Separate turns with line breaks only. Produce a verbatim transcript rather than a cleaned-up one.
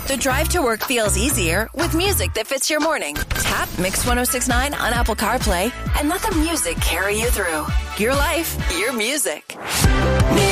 The drive to work feels easier with music that fits your morning. Tap Mix one oh six point nine on Apple CarPlay and let the music carry you through. Your life, your music.